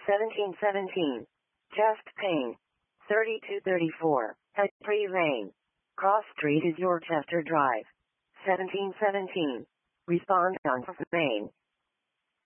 1717. Chest pain. 3234. Head pre-vein. Cross Street is Yorchester Drive. 1717. Respond on vein.